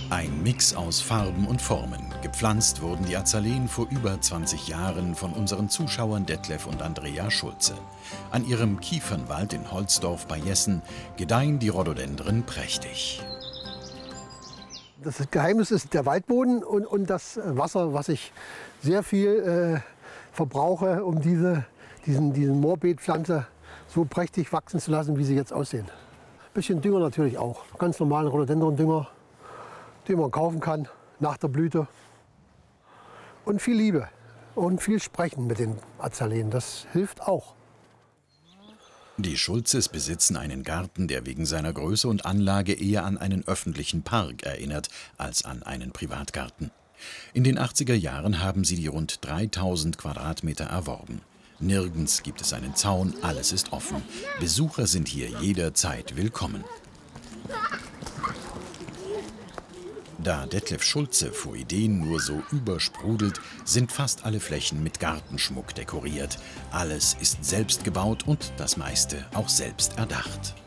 Ein Mix aus Farben und Formen. Gepflanzt wurden die Azaleen vor über 20 Jahren von unseren Zuschauern Detlef und Andrea Schulze. An ihrem Kiefernwald in Holzdorf bei Jessen gedeihen die Rhododendren prächtig. Das Geheimnis ist der Waldboden und das Wasser, was ich sehr viel verbrauche, um diese Moorbeetpflanze so prächtig wachsen zu lassen, wie sie jetzt aussehen. Ein bisschen Dünger natürlich auch. Ganz normalen Rhododendron-Dünger, den man kaufen kann nach der Blüte. Und viel Liebe und viel Sprechen mit den Azaleen, das hilft auch. Die Schulzes besitzen einen Garten, der wegen seiner Größe und Anlage eher an einen öffentlichen Park erinnert als an einen Privatgarten. In den 80er Jahren haben sie die rund 3000 Quadratmeter erworben. Nirgends gibt es einen Zaun, alles ist offen. Besucher sind hier jederzeit willkommen. Da Detlef Schulze vor Ideen nur so übersprudelt, sind fast alle Flächen mit Gartenschmuck dekoriert. Alles ist selbst gebaut und das meiste auch selbst erdacht.